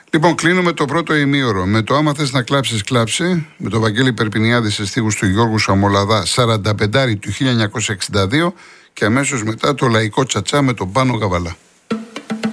Λοιπόν, κλείνουμε το πρώτο ημίωρο με το άμα θες να κλάψεις, κλάψε. Με τον Βαγγέλη Περπινιάδη σε στίχους του Γιώργου Σαμολαδά, 45 του 1962. Και αμέσως μετά το λαϊκό τσατσά με τον Πάνο Γαβαλά.